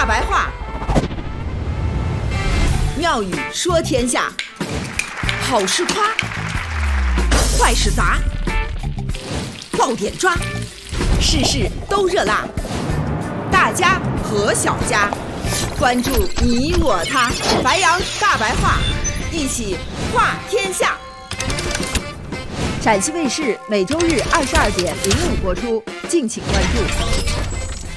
白话，妙语说天下，好事夸，坏事砸，爆点抓，事事都热辣，大家和小家，关注你我他，白羊大白话，一起话天下。陕西卫视每周日22:05播出，敬请关注。